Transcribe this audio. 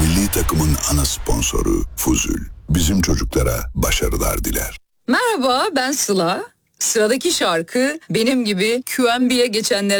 Milli takımın ana sponsoru Fuzul. Bizim çocuklara başarılar diler. Merhaba, ben Sıla. Sıradaki şarkı benim gibi QMB'ye geçenlere